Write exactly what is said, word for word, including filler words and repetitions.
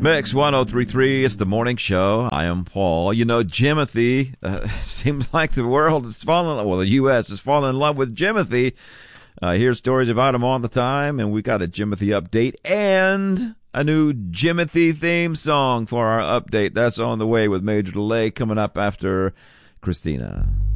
Mix one oh three point three, it's the morning show. I am Paul. You know, Jimothy, uh, seems like the world has fallen, well, the U S has fallen in love with Jimothy. Uh, hear stories about him all the time, and we got a Jimothy update and a new Jimothy theme song for our update. That's on the way with Major Delay coming up after Christina.